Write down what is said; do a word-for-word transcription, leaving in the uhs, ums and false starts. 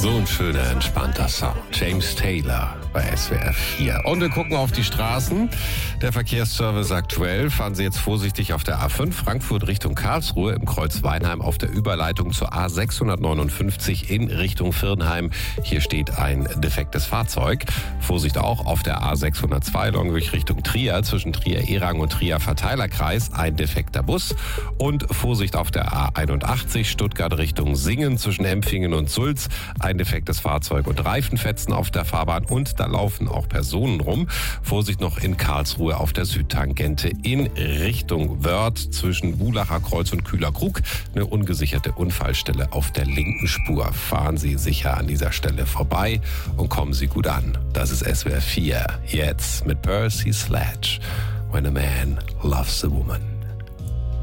So ein schöner, entspannter Sound. James Taylor bei S W R vier. Und wir gucken auf die Straßen. Der Verkehrsservice aktuell. Fahren Sie jetzt vorsichtig auf der A fünf Frankfurt Richtung Karlsruhe im Kreuz Weinheim auf der Überleitung zur A sechshundertneunundfünfzig in Richtung Viernheim. Hier steht ein defektes Fahrzeug. Vorsicht auch auf der A sechshundertzwei Longwig Richtung Trier zwischen Trier-Erang und Trier-Verteilerkreis. Ein defekter Bus. Und Vorsicht auf der A einundachtzig Stuttgart Richtung Singen zwischen Empfingen und Sulz. Ein defektes Fahrzeug und Reifenfetzen auf der Fahrbahn und da laufen auch Personen rum. Vorsicht noch in Karlsruhe auf der Südtangente in Richtung Wörth zwischen Bulacher Kreuz und Kühlerkrug. Eine ungesicherte Unfallstelle auf der linken Spur. Fahren Sie sicher an dieser Stelle vorbei und kommen Sie gut an. Das ist S W R vier. Jetzt mit Percy Sledge. When a man loves a woman.